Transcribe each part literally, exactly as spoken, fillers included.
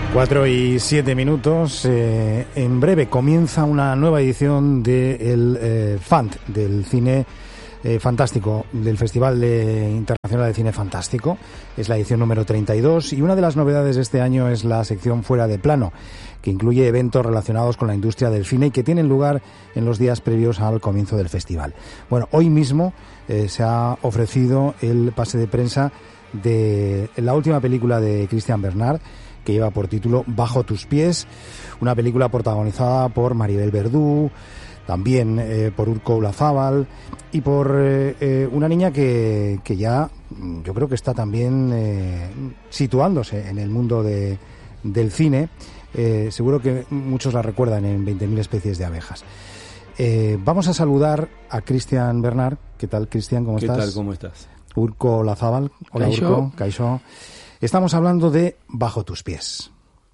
Cuatro y siete minutos. Eh, en breve comienza una nueva edición del de eh, FANT, del cine eh, fantástico, del Festival de Internacional de Cine Fantástico. Es la edición número treinta y dos y una de las novedades de este año es la sección Fuera de Plano, que incluye eventos relacionados con la industria del cine y que tienen lugar en los días previos al comienzo del festival. Bueno, hoy mismo eh, se ha ofrecido el pase de prensa de la última película de Christian Bernard, que lleva por título Bajo tus pies, una película protagonizada por Maribel Verdú, también eh, por Urko Olazábal y por eh, eh, una niña que, que ya yo creo que está también eh, situándose en el mundo de, del cine. Eh, seguro que muchos la recuerdan en veinte mil especies de abejas. Eh, vamos a saludar a Christian Bernard. ¿Qué tal, Christian? ¿Cómo ¿Qué estás? ¿Qué tal? ¿Cómo estás? Urko Olazábal. Hola, Kaixo. Urko. Kaixo. Estamos hablando de Bajo tus pies.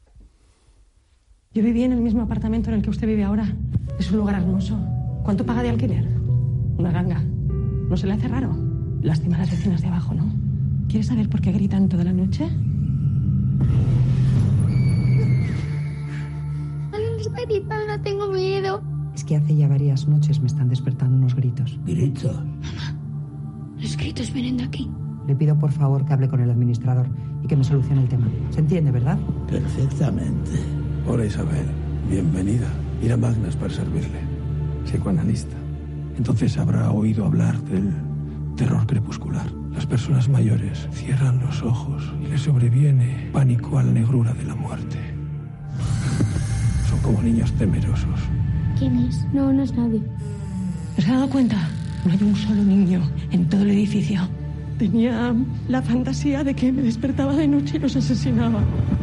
Yo viví en el mismo apartamento en el que usted vive ahora. Es un lugar hermoso. ¿Cuánto paga de alquiler? Una ganga. ¿No se le hace raro? Lástima a las vecinas de abajo, ¿no? ¿Quieres saber por qué gritan toda la noche? Alguien está gritando, tengo miedo. Es que hace ya varias noches me están despertando unos gritos. ¿Gritos? Mamá, los gritos vienen de aquí. Le pido por favor que hable con el administrador y que me solucione el tema. ¿Se entiende, verdad? Perfectamente. Hola, Isabel. Bienvenida. Ira Magnas para servirle. Psicoanalista. Entonces habrá oído hablar del terror crepuscular. Las personas mayores cierran los ojos y les sobreviene pánico a la negrura de la muerte. Son como niños temerosos. ¿Quién es? No, no es nadie. ¿Os ha dado cuenta? No hay un solo niño en todo el edificio. Tenía la fantasía de que me despertaba de noche y los asesinaba.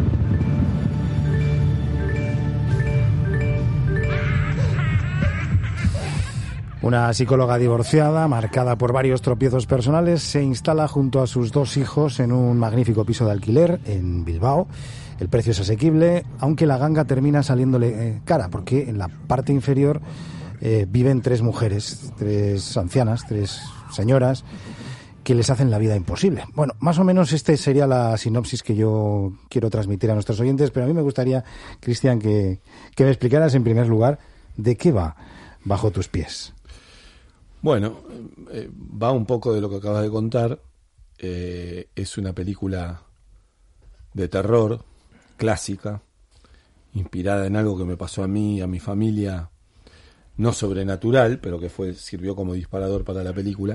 Una psicóloga divorciada, marcada por varios tropiezos personales, se instala junto a sus dos hijos en un magnífico piso de alquiler en Bilbao. El precio es asequible, aunque la ganga termina saliéndole eh, cara, porque en la parte inferior eh, viven tres mujeres, tres ancianas, tres señoras, que les hacen la vida imposible. Bueno, más o menos esta sería la sinopsis que yo quiero transmitir a nuestros oyentes, pero a mí me gustaría, Christian, que, que me explicaras en primer lugar de qué va Bajo tus pies. Bueno, eh, va un poco de lo que acabas de contar. Eh, es una película de terror clásica, inspirada en algo que me pasó a mí y a mi familia, no sobrenatural, pero que fue sirvió como disparador para la película.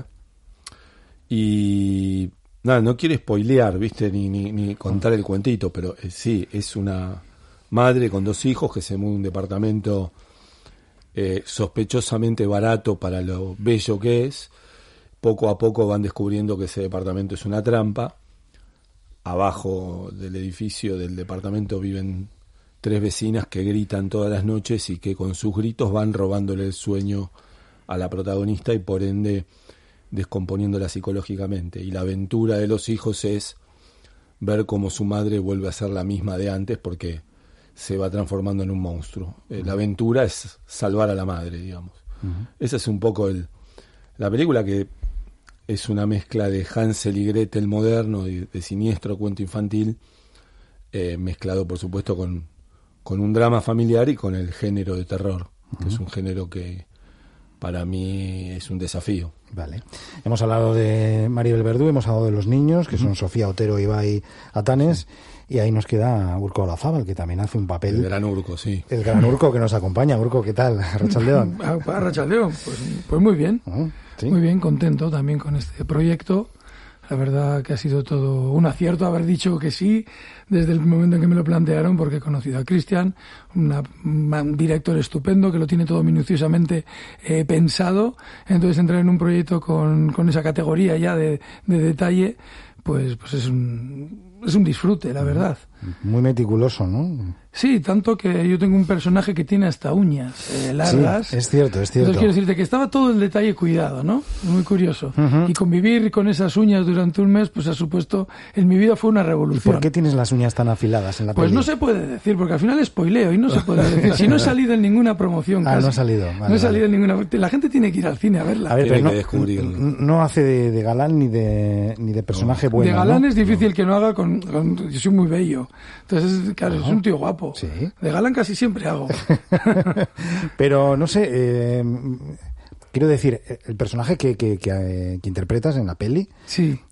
Y nada, no quiero spoilear, viste, ni, ni, ni contar el cuentito, pero eh, sí, es una madre con dos hijos que se muda a un departamento eh, sospechosamente barato para lo bello que es. Poco a poco van descubriendo que ese departamento es una trampa. Abajo del edificio del departamento viven tres vecinas que gritan todas las noches y que con sus gritos van robándole el sueño a la protagonista y por ende descomponiéndola psicológicamente. Y la aventura de los hijos es ver cómo su madre vuelve a ser la misma de antes porque se va transformando en un monstruo. Eh, la aventura es salvar a la madre, digamos. Uh-huh. Esa es un poco el la película, que es una mezcla de Hansel y Gretel moderno y de siniestro cuento infantil, eh, mezclado por supuesto con, con un drama familiar y con el género de terror, uh-huh. que es un género que para mí es un desafío. Vale. Hemos hablado de Maribel Verdú, hemos hablado de los niños, que son Sofía Otero y Ibai Atanes, y ahí nos queda Urko Olazábal, que también hace un papel... El gran Urko, sí. El gran Urko que nos acompaña. Urko, ¿qué tal? Arratsaldeon. Arratsaldeon, pues, pues muy bien. Uh, ¿sí? Muy bien, contento también con este proyecto. La verdad que ha sido todo un acierto haber dicho que sí desde el momento en que me lo plantearon, porque he conocido a Christian, una, un director estupendo que lo tiene todo minuciosamente eh, pensado. Entonces entrar en un proyecto con, con esa categoría ya de, de detalle, pues, pues es un, es un disfrute, la verdad. Muy meticuloso, ¿no? Sí, tanto que yo tengo un personaje que tiene hasta uñas eh, largas. Sí, es cierto, es cierto. Entonces quiero decirte que estaba todo el detalle cuidado, ¿no? Muy curioso. Uh-huh. Y convivir con esas uñas durante un mes, pues ha supuesto, en mi vida fue una revolución. ¿Y por qué tienes las uñas tan afiladas en la Pues peli? no se puede decir, porque al final spoileo y no se puede decir. Si no he salido en ninguna promoción Ah, casi. no ha salido. Vale, no he salido vale. en ninguna... La gente tiene que ir al cine a verla. A ver, Tiene pero que no, descubrirlo. no hace de, de galán ni de, ni de personaje no. bueno, De galán ¿no? es difícil no. que no haga con con, con... Yo soy muy bello. Entonces, claro, Ajá. es un tío guapo. Sí. De galán casi siempre hago. Pero, no sé, eh, quiero decir, el personaje que, que, que, eh, que interpretas en la peli, Sí.